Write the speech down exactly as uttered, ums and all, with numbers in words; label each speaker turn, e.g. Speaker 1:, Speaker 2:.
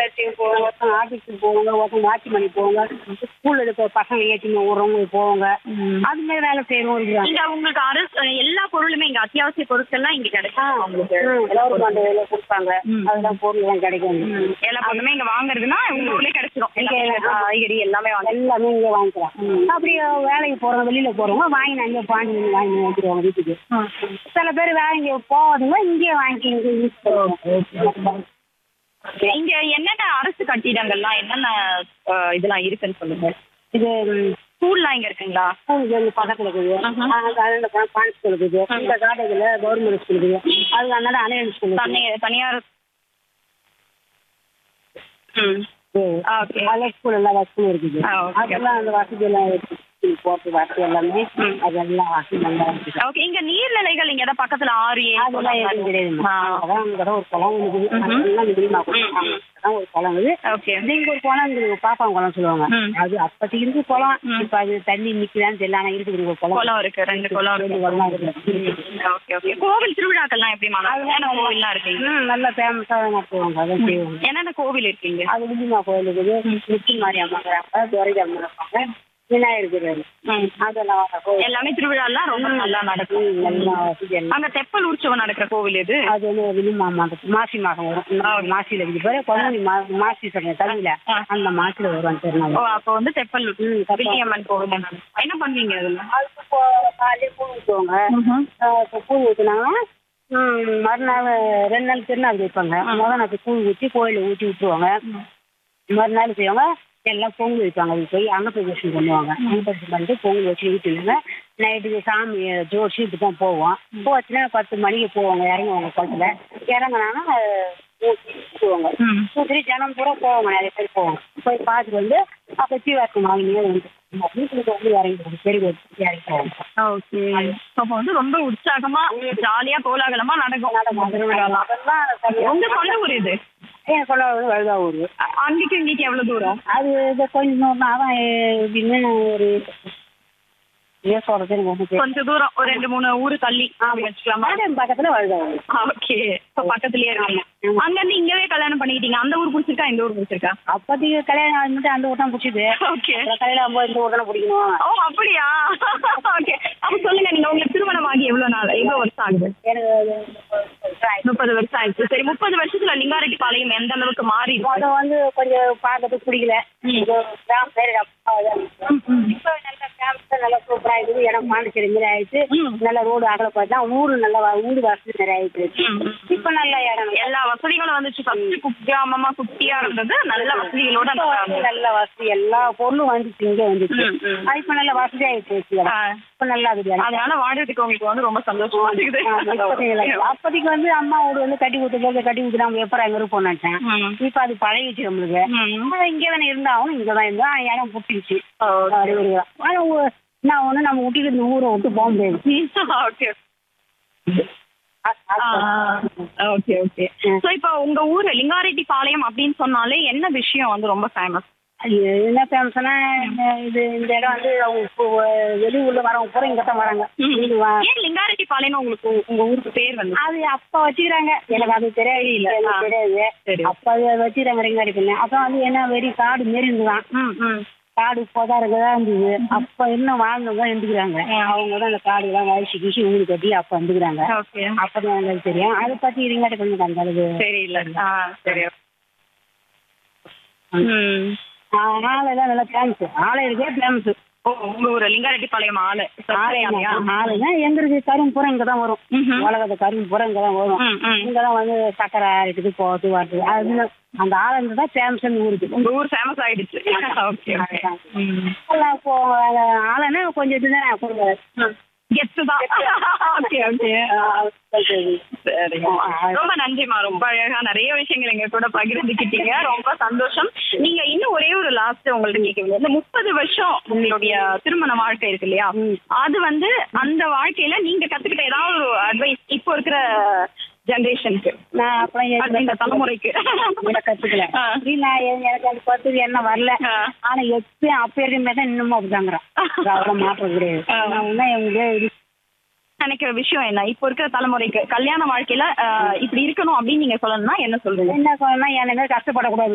Speaker 1: வேலைக்கு போவாங்க, ஒருத்தவங்க ஆஃபீஸுக்கு போவாங்க, ஒருத்தவங்க வாட்ச்மேன் போவாங்க, ஸ்கூல்ல இருக்க பசங்க ஏற்றின்னு விடுறவங்க போவாங்க. அது மாதிரி வேலை செய்யறவங்க இருக்கிறாங்க.
Speaker 2: இங்க உங்களுக்கு அரசு எல்லா பொருளுமே இங்க அத்தியாவசிய பொருட்கள்லாம் இங்க கிடைக்கும் உங்களுக்கு.
Speaker 1: கவர்மெண்ட் வேலை கொடுப்பாங்க. அதெல்லாம் பொருள் எல்லாம் கிடைக்கும்.
Speaker 2: எல்லா பொருளுமே இங்க வாங்குறதுன்னா உங்க ஊர்லயே கிடைச்சிடும். காய்கறி எல்லாமே வாங்க
Speaker 1: எல்லாமே இங்க வாங்கிக்கலாம். அப்படி வேலைக்கு போறவங்க, வெளியில போறவங்க வாங்கி அங்கே பாண்டி வாங்கி வந்துடுவாங்க வீட்டுக்கு. சில பேர் வாங்கி போவாதுங்க, இங்கே வாங்கி இங்கே யூஸ் பண்ணுவாங்க.
Speaker 2: இங்க என்னென்ன அரசு கட்டிடங்கள்லாம் என்னென்ன அஹ், இதெல்லாம் இருக்குன்னு சொல்லுங்க.
Speaker 1: இது
Speaker 2: ஸ்கூல்லாம் இங்க இருக்குங்களா?
Speaker 1: ஸ்கூல் பக்கத்துல இருக்குது. அதில் பான் ஸ்கூல் இருக்குது. இந்த காலேஜில் கவர்மெண்ட் ஸ்கூல் இருக்குது. அது அதனால அனைவன் ஸ்கூல்
Speaker 2: தனி தனியார். ம் ஓகே.
Speaker 1: அதெல்லாம் ஸ்கூல் எல்லா வசதியும் இருக்குது.
Speaker 2: ஆ, ஓகே.
Speaker 1: அதெல்லாம் அந்த வசதி எல்லாம் இருக்குது. போட்டு வசதி எல்லாமே அதெல்லாம் வசதி நல்லா இருக்குது.
Speaker 2: ஓகே. இங்க நீர்நிலைகள் இங்க ஏதாவது பக்கத்துல ஆறு ஏரி
Speaker 1: அதெல்லாம் எதுவும் கிடையாது.
Speaker 2: ஆ.
Speaker 1: அதான் அங்கே ஒரு குளம் இருக்குது. அதெல்லாம் தெரியுமா? அதான் ஒரு குளம் இருக்குது.
Speaker 2: ஓகே.
Speaker 1: நீங்க ஒரு குளம் இருக்குது, பாப்பாங்க குளம் சொல்லுவாங்க.
Speaker 2: ம்.
Speaker 1: அது அப்பத்தி இருந்து குளம். இப்ப அது தண்ணி நிக்குதான்னு தெரியல. ஆனா இருக்குது ஒரு குளம்.
Speaker 2: குளம் இருக்கு, ரெண்டு குளம்
Speaker 1: ரெண்டு
Speaker 2: இருக்கு.
Speaker 1: குளம் இருக்குது.
Speaker 2: Okay okay. கோவில் திருவிழாக்கள்லாம் எப்படிமா? என்னென்ன கோவில்லாம் இருக்கீங்க?
Speaker 1: ம், நல்லா ஃபேமஸாக நடத்துவாங்க. அதான் செய்வாங்க.
Speaker 2: என்னென்ன கோவில் இருக்கீங்க?
Speaker 1: அது விஜயமா கோயில் இருக்குது. நித்தி மாரி அம்மாங்கிறாங்க, துரைக்கு அம்மா இருப்பாங்க, விநாயகர் இருக்கிறாரு. அதெல்லாம் வர கோயில்
Speaker 2: எல்லாமே திருவிழாலாம் ரொம்ப நல்லா நடக்கும்.
Speaker 1: நல்லா வசதி எல்லாம்.
Speaker 2: அங்க தெப்பல் உற்சவம் நடக்கிற கோவில் எது?
Speaker 1: அது வந்து விஜயமா மாதம் மாசி மாதம் வரும். இன்னும் மாசியில இருக்குது பாரு, பங்குனி மா மாசி சொல்றேன் தமிழ்ல. அந்த மாசியில வருவாங்க திருநாள்.
Speaker 2: ஓ, அப்போ வந்து தெப்பல்
Speaker 1: ம், தெப்பல்.
Speaker 2: வில்லியம்மன் கோவில். என்ன பண்ணுவீங்க அதுல?
Speaker 1: அதுக்கு இப்போ காலையில பூ ஊற்றுவாங்க. இப்போ பூ ஊற்றுனாங்கன்னா மறுநாள் ரெண்டு நாள் திருநாள் வைப்பாங்க. முதல் நாள் பூ ஊற்றி கோயிலில் ஊற்றி விட்டுருவாங்க. மறுநாள் செய்வாங்க. எல்லாம் பொங்கல் வைப்பாங்க. அதுக்கு போய் அன்னப்பிரதேசம் பண்ணுவாங்க. அன்னப்பிரதேசம் பண்ணிட்டு பொங்கல் வச்சு வீட்டுல நைட்டுக்கு சாமி ஜோடிச்சு இப்படி தான் போவோம். போச்சுன்னா பத்து மணிக்கு போவாங்க, இறங்குவாங்க குளத்துல. இறங்கினாங்கன்னா ஊற்றுவாங்க. ஊற்றி ஜனம் பூரா போவாங்க, நிறைய பேர் போவாங்க. போய் பார்த்துட்டு வந்து அப்போ தீவாசம் வாங்கினே வந்து வீட்டுக்கு வந்து இறங்கிடுவாங்க. பெரிய இறங்கி போவாங்க.
Speaker 2: ஓகே. அப்போ வந்து ரொம்ப உற்சாகமா ஜாலியா கோலாகலமா நடக்கும் திருவிழாலாம்.
Speaker 1: அதெல்லாம்
Speaker 2: உங்க சொந்த ஊர் இது?
Speaker 1: என் சொல்ல வழுதா ஊர்.
Speaker 2: அன்னைக்கு இன்னைக்கு எவ்வளவு தூரம்?
Speaker 1: அது இது கொஞ்சம் தூரம் அதான் எப்படின்னு ஒரு ஏன் சொல்றது எனக்கு ஒண்ணு தெரியல.
Speaker 2: கொஞ்சம் தூரம், ஒரு ரெண்டு மூணு ஊரு தள்ளி வச்சுக்கலாமா?
Speaker 1: மாடம் பக்கத்துல வழுதா ஊர்.
Speaker 2: ஓகே. இப்போ பக்கத்துலயே இருக்காங்க. அங்க இருந்து இங்கவே கல்யாணம் பண்ணிக்கிட்டீங்க. அந்த ஊர் பிடிச்சிருக்கா, இந்த ஊர் பிடிச்சிருக்கா?
Speaker 1: அப்போதைக்கு கல்யாணம் ஆகிட்டு அந்த ஊர் தான் பிடிச்சிது.
Speaker 2: ஓகே.
Speaker 1: கல்யாணம் ஆகும்போது இந்த ஊர் தானே பிடிக்கணும்.
Speaker 2: ஓ, அப்படியா? ஓகே. அப்ப சொல்லுங்க, நீங்க உங்களுக்கு திருமணம் ஆகி எவ்வளவு நாள், எவ்வளவு வருஷம் ஆகுது?
Speaker 1: எனக்கு
Speaker 2: முப்பது வருஷம் ஆயிடுச்சு. சரி, முப்பது வருஷத்துல லிங்காரெட்டி பாளையம் எந்த அளவுக்கு மாறி இருக்கு?
Speaker 1: அதை வந்து கொஞ்சம் பார்க்கறதுக்கு பிடிக்கல. கிராம பேர் இப்போ நல்ல ஃபேமஸாக நல்லா சூப்பராக இருக்குது. இடம் பாண்டிச்சேரி மாதிரி ஆயிடுச்சு. நல்ல ரோடு அகல பார்த்தா ஊரு நல்ல ஊடு வசதி நிறைய ஆயிடுச்சு. இப்போ நல்ல இடம்,
Speaker 2: எல்லா வசதிகளும் வந்துச்சு. ஃபர்ஸ்ட் குக்கிராமமா குட்டியா இருந்தது, நல்ல வசதிகளோட
Speaker 1: நல்ல வசதி எல்லா பொருளும் வந்துச்சு. இங்கே வந்துச்சு. அது இப்போ நல்ல வசதி ஆயிடுச்சு. இப்போ நல்லா இருக்குது.
Speaker 2: அதனால வாடகைக்கு உங்களுக்கு வந்து ரொம்ப சந்தோஷமா இருக்குது.
Speaker 1: அப்போதைக்கு வந்து அம்மா வீடு வந்து கட்டி கொடுத்து கட்டி கொடுத்து நம்ம எப்போ அங்கே இருப்போம் நினைச்சேன். இப்போ அது பழகிச்சு நம்மளுக்கு. இங்கே தானே இருந்தாலும் இங்கே தான் இருந்தா இடம் புட்டிச்சு. ஆனால் என்ன ஒன்று நம்ம விட்டுட்டு இந்த ஊரை விட்டு போக முடியாது.
Speaker 2: Okay okay okay. ஸோ இப்போ உங்க ஊர் லிங்காரெட்டி பாளையம் அப்படின்னு சொன்னாலே என்ன விஷயம் வந்து ரொம்ப ஃபேமஸ்?
Speaker 1: என்ன ஃபேமஸ்னா இது இந்த இடம் வந்து அவங்க வெளியூர்ல வரவங்க பூரா இங்கே தான் வராங்க.
Speaker 2: ஏன் லிங்காரெட்டி பாளையம் உங்களுக்கு உங்க ஊருக்கு பேர் வந்து?
Speaker 1: அது அப்போ வச்சுக்கிறாங்க. எனக்கு அது தெரியாது. இல்லை தெரியாது. அப்போ அது வச்சுக்கிறாங்க லிங்காரெட்டி. அப்போ வந்து என்ன வெறி காடு மாரி இருந்துதான். காடு இப்போதான் இருக்கதா இருந்தது. அப்போ இன்னும் வாழ்ந்தவங்க இருந்துக்கிறாங்க. அவங்க தான் அந்த காடுலாம் வயசு கீசி ஊடு கட்டி அப்போ வந்துக்கிறாங்க. அப்பதான் எங்களுக்கு தெரியும். அதை பத்தி லிங்காரெட்டி கொஞ்சம் அந்த அளவுக்கு
Speaker 2: தெரியல. சரி.
Speaker 1: ஆலை தான் நல்லா ஃபேமஸ். ஆலை இருக்கே ஃபேமஸ்.
Speaker 2: ஓ, உங்க ஊர் லிங்காரெட்டி பாளையம் ஆலை
Speaker 1: ஆலைன்னா எங்க இருக்கு? கரும்பு பூரா இங்கே தான் வரும். உலகத்தை கரும்பு பூரா இங்கே தான் வரும். இங்கே தான் வந்து சக்கரை அரைக்குது, போகிறது வருது. அது அந்த ஆலை தான் ஃபேமஸ்ன்னு ஊருக்கு.
Speaker 2: உங்க ஊர் ஃபேமஸ் ஆயிடுச்சு. ஓகே.
Speaker 1: எல்லாம் இப்போ ஆலைன்னா கொஞ்சம் இதுதான் கொஞ்சம்
Speaker 2: கெத்து தான். Okay okay. ரொம்ப நன்றிமா. ரொம்ப அழகா நிறைய விஷயங்கள் எங்க கூட பகிர்ந்துக்கிட்டீங்க. ரொம்ப சந்தோஷம். நீங்க இன்னும் ஒரே ஒரு லாஸ்ட் உங்கள்ட்ட கேட்க, இந்த முப்பது வருஷம் உங்களுடைய திருமண வாழ்க்கை இருக்கு இல்லையா, அது வந்து அந்த வாழ்க்கையில நீங்க கத்துக்கிட்ட ஏதாவது ஒரு அட்வைஸ் இப்போ இருக்கிற ஜெனரேஷனுக்கு,
Speaker 1: நான் அப்புறம்
Speaker 2: இந்த தலைமுறைக்கு
Speaker 1: கத்துக்கல. நான் எனக்கு அது பத்து என்ன வரல. ஆனா எப்பயும் அப்ப இருக்கிற தான் இன்னமும் அப்படிதாங்கிறேன். அவ்வளோ மாற்றம் கிடையாது. நான் எங்க
Speaker 2: நினைக்கிற விஷயம் என்ன, இப்போ இருக்கிற தலைமுறைக்கு கல்யாண வாழ்க்கையில இப்படி இருக்கணும் அப்படின்னு நீங்க சொல்லணும்னா என்ன சொல்றீங்க?
Speaker 1: என்ன சொல்லணும்னா, என்ன கஷ்டப்படக்கூடாது.